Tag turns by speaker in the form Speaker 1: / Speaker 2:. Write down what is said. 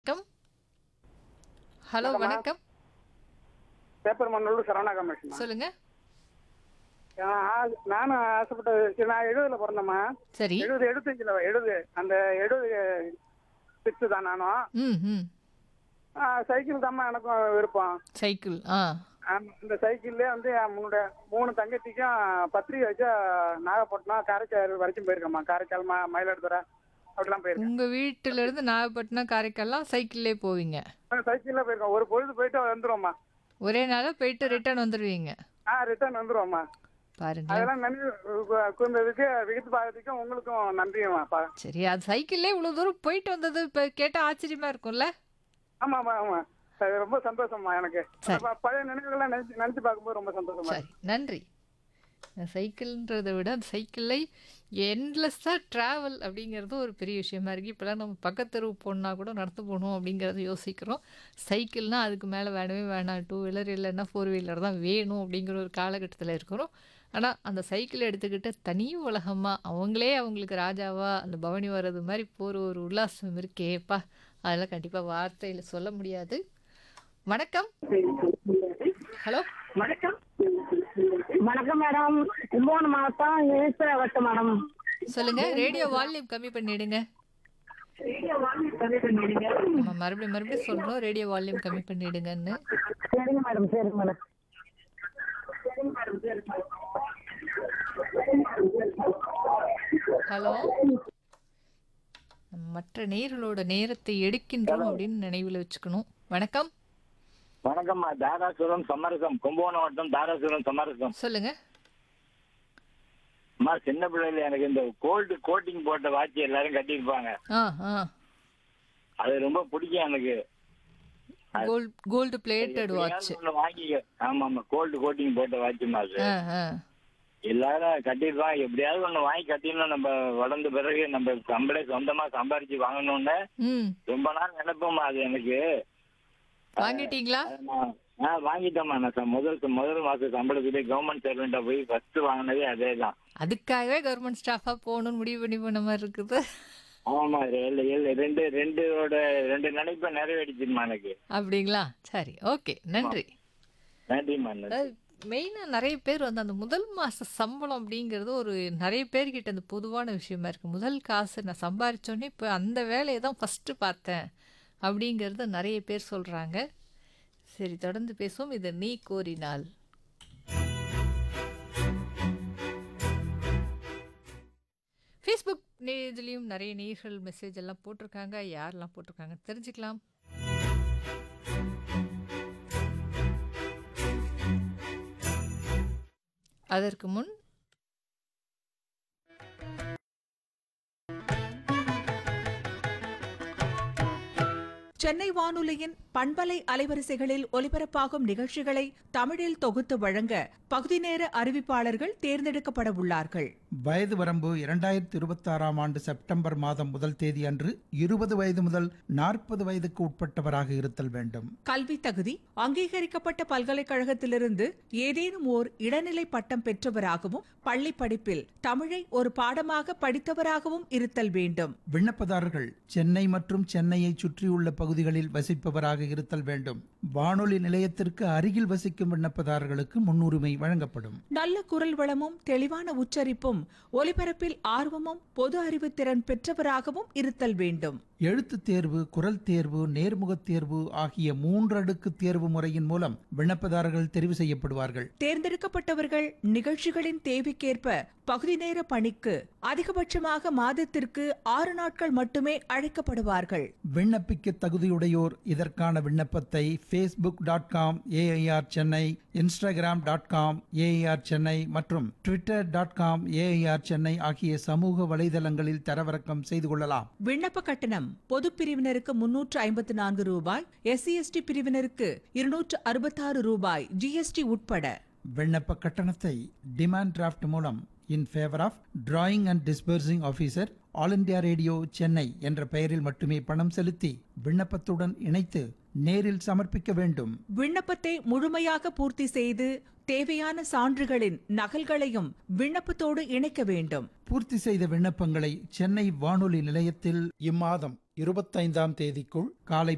Speaker 1: வணக்கம். ஹலோ
Speaker 2: வணக்கம்மா.
Speaker 1: வணக்கம்.
Speaker 2: பேப்பர் மண்ணூர் சரவணா கமிஷன்மா.
Speaker 1: சொல்லுங்க.
Speaker 2: நானும் ஆசைப்பட்டது சரி, நான் 70ல பிறந்தேம்மா.
Speaker 1: சரி.
Speaker 2: 70 75ல 70 அந்த 70 சிக்ஸ் தான் நானும்.
Speaker 1: ம், ம்.
Speaker 2: சைக்கிள் தாம்மா எனக்கும் விருப்பம்.
Speaker 1: சைக்கிள்.
Speaker 2: இந்த சைக்கிள்லேயே வந்து என்னோட 3 தங்கச்சிக்கும் பத்திரிகை வச்சா நாகப்பட்டினம் காரைக்கால் வரைக்கும் போயிருக்கேம்மா. காரைக்கால் மயிலாடுதுறை அப்படிலாம் போயிருக்கேன்.
Speaker 1: உங்க வீட்டில இருந்து நாகப்பட்டினம், காரைக்கால்லாம் சைக்கிள்லே போவீங்க.
Speaker 2: சைக்கிளில் போயிருக்கேன். ஒரு பொழுது போயிட்டு வந்துருவோம்மா.
Speaker 1: ஒரே நாள்ல போயிட்டு ரிட்டர்ன் வந்துருவீங்க.
Speaker 2: ரிட்டர்ன் வந்துருவோம்மா.
Speaker 1: பாருங்களேன்.
Speaker 2: அதெல்லாம் நன்றி கூர்ந்ததுக்கு விகித்து பாதத்துக்கும் உங்களுக்கும் நன்றிம்மா.
Speaker 1: சரி, அது சைக்கிள்லே இவ்வளவு தூரம் போயிட்டு வந்தது இப்ப கேட்டா ஆச்சரியமா இருக்கும்ல?
Speaker 2: ஆமாம்மா ஆமாம். அது ரொம்ப சந்தோஷம்மா எனக்கு.
Speaker 1: சரி.
Speaker 2: பழைய நினைவுகள்லாம் நினைச்சு நினைச்சு பார்க்கும்போது ரொம்ப சந்தோஷமா
Speaker 1: சரி, நன்றி. சைக்கிள்ன்றதை விட அந்த சைக்கிளை எண்ட்லெஸ்ஸாக ட்ராவல் அப்படிங்கிறது ஒரு பெரிய விஷயமா இருக்குது. இப்போலாம் நம்ம பக்கத்து தெருவு போகணுன்னா கூட நடந்து போகணும் அப்படிங்கிறத யோசிக்கிறோம். சைக்கிள்னால் அதுக்கு மேலே வேணவே வேணாம், 2 வீலர் இல்லைன்னா 4 வீலர் தான் வேணும் அப்படிங்கிற ஒரு காலகட்டத்தில் இருக்கிறோம். ஆனால் அந்த சைக்கிளை எடுத்துக்கிட்டு தனி உலகமாக அவங்களே அவங்களுக்கு ராஜாவாக அந்த பவனி வர்றது மாதிரி போகிற ஒரு உல்லாசம் இருக்கேப்பா, அதெல்லாம் கண்டிப்பாக வார்த்தையில் சொல்ல முடியாது. வணக்கம். ஹலோ
Speaker 3: வணக்கம். வணக்கம் மேடம். கும்பகோணம் மாவட்டம் ஈஸ்வர வட்டம் மேடம்.
Speaker 1: சொல்லுங்க. ரேடியோ வால்யூம் கம்மி பண்ணிடுங்க. நம்ம மறுபடியும் சொல்றோம், ரேடியோ வால்யூம் கம்மி பண்ணிடுங்கன்னு.
Speaker 3: சரிங்க மேடம். சரிங்க மேடம்.
Speaker 1: ஹலோ. மற்ற நேயர்களோட நேரத்தை எடுக்கின்றோம் அப்படின்னு நினைவில் வச்சுக்கணும். வணக்கம்.
Speaker 4: வணக்கம்மா. தாராசுரம் சமரசம், கும்பகோணம் வட்டம் தாராசுரம் சமரசம்.
Speaker 1: சொல்லுங்க.
Speaker 4: அம்மா, சின்ன பிள்ளைல எனக்கு இந்த கோல்டு கோட்டிங் போட்ட வாட்ச் எல்லாரும் கட்டியிருப்பாங்க.
Speaker 1: ஆ ஆ
Speaker 4: அது ரொம்ப பிடிக்கும் எனக்கு.
Speaker 1: Gold plated watch.
Speaker 4: எப்படியாவது ஒண்ணு வாங்கிக்க. ஆமாம்மா, கோல்டு கோட்டிங் போட்ட வாட்சுமா அது.
Speaker 1: ஆ ஆ
Speaker 4: எல்லாரும் கட்டியிருப்பாங்க. எப்படியாவது ஒண்ணு வாங்கி கட்டிடணும். நம்ம வளர்ந்த பிறகு நம்ம நம்மளே சொந்தமா சம்பாரிச்சு வாங்கணும்னு
Speaker 1: ம்
Speaker 4: ரொம்ப நாள் நினைப்போம்மா. அது எனக்கு
Speaker 1: வாங்கிட்டீங்களா?
Speaker 4: வாங்கிட்டோம்மா. நான் முதல் மாசம் சம்பளத்துலேயே கவர்மெண்ட் சர்வெண்டா போய் ஃபர்ஸ்ட் வாங்கினதே அதே தான்.
Speaker 1: அதுக்காகவே கவர்மெண்ட் ஸ்டாஃபா போகணும்னு முடிவு பண்ணி போன மாதிரி இருக்குது.
Speaker 4: ஆமா, ரெண்டு நினைப்பை நிறைவேறிச்சுமா எனக்கு.
Speaker 1: அப்படிங்களா? சரி, ஓகே, நன்றி.
Speaker 4: நன்றிம்மா.
Speaker 1: மெயினாக நிறைய பேர் வந்து அந்த முதல் மாத சம்பளம் அப்படிங்கிறது ஒரு நிறைய பேர்கிட்ட அந்த பொதுவான விஷயமா இருக்குது. முதல் காசு நான் சம்பாரிச்சோன்னே இப்போ அந்த வேலையை தான் ஃபஸ்ட்டு பார்த்தேன் அப்படிங்கிறத நிறைய பேர் சொல்கிறாங்க. சரி, தொடர்ந்து பேசுவோம். இது நீ கோரினால். ஃபேஸ்புக் இதுலேயும் நிறைய நேயர்கள் மெசேஜ் எல்லாம் போட்டிருக்காங்க. யாரெல்லாம் போட்டிருக்காங்க தெரிஞ்சுக்கலாம். அதற்கு முன்
Speaker 5: சென்னை வானொலியின் பண்பலை அலைவரிசைகளில் ஒலிபரப்பாகும் நிகழ்ச்சிகளை தமிழில் தொகுத்து வழங்க பகுதி நேர அறிவிப்பாளர்கள் தேர்ந்தெடுக்கப்பட உள்ளார்கள்.
Speaker 6: வயது வரம்பு 2026ஆம் ஆண்டு செப்டம்பர் மாதம் 1 தேதி அன்று 20 வயது முதல் 40 வயதுக்கு உட்பட்டவராக இருத்தல் வேண்டும்.
Speaker 5: கல்வி தகுதி அங்கீகரிக்கப்பட்ட பல்கலைக்கழகத்திலிருந்து ஏதேனும் ஓர் இடைநிலை பட்டம் பெற்றவராகவும் பள்ளி படிப்பில் தமிழை ஒரு பாடமாக படித்தவராகவும் இருத்தல் வேண்டும்.
Speaker 6: விண்ணப்பதாரர்கள் சென்னை மற்றும் சென்னையை சுற்றியுள்ள பகுதிகளில் வசிப்பவராக இருத்தல் வேண்டும். வானொலி நிலையத்திற்கு அருகில் வசிக்கும் விண்ணப்பதாரர்களுக்கு முன்னுரிமை வழங்கப்படும்.
Speaker 5: நல்ல குரல் வளமும் தெளிவான உச்சரிப்பும் ஒலிபரப்பில் ஆர்வமும் பொது அறிவு திறன் பெற்றவராகவும் இருத்தல் வேண்டும்.
Speaker 6: எழுத்துத் தேர்வு, குரல் தேர்வு, நேர்முகத் தேர்வு ஆகிய 3 அடுக்கு தேர்வு முறையின் மூலம் விண்ணப்பதாரர்கள் தெரிவு செய்யப்படுவார்கள்.
Speaker 5: தேர்ந்தெடுக்கப்பட்டவர்கள் நிகழ்ச்சிகளின் தேவைக்கேற்ப பகுதி நேர பணிக்கு அதிகபட்சமாக மாதத்திற்கு 6 நாட்கள் மட்டுமே அழைக்கப்படுவார்கள்.
Speaker 6: விண்ணப்பிக்க தகுதியுடையோர் இதற்கான விண்ணப்பத்தை facebook.com AIR Chennai, instagram.com AIR Chennai மற்றும் twitter.com AIR சென்னை ஆகிய சமூக வலைதளங்களில் தரவிறக்கம் செய்து கொள்ளலாம்.
Speaker 5: விண்ணப்ப கட்டணம் பொது பிரிவினருக்கு 354 ரூபாய், SC/ST பிரிவினருக்கு 266 ரூபாய், GST உட்பட.
Speaker 6: விண்ணப்ப கட்டணத்தை டிமாண்ட் டிராஃப்ட் மூலம் இன் favour of drawing and disbursing officer, all India radio Chennai என்ற பெயரில் மட்டுமே பணம் செலுத்தி விண்ணப்பத்துடன் இணைத்து நேரில் சமர்ப்பிக்க வேண்டும்.
Speaker 5: விண்ணப்பத்தை முழுமையாக பூர்த்தி செய்து தேவையான சான்றுகளின் நகல்களையும் விண்ணப்பத்தோடு இணைக்க வேண்டும்.
Speaker 6: பூர்த்தி செய்த விண்ணப்பங்களை சென்னை வானொலி நிலையத்தில் இம்மாதம் 25ஆம் தேதிக்குள் காலை